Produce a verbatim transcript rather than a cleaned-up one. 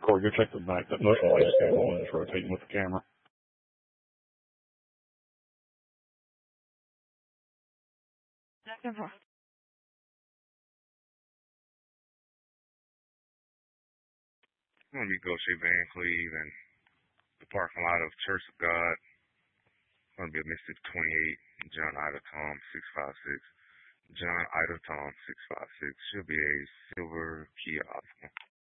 Corey, go check the back. That noise light is still on. It's rotating with the camera. Never. I'm gonna be go see Van Cleve and the parking lot of Church of God. I'm gonna be at Mississippi twenty-eight, John Ida Tom six five six. John Ida Tom six five six. Should be a silver Kia Optima.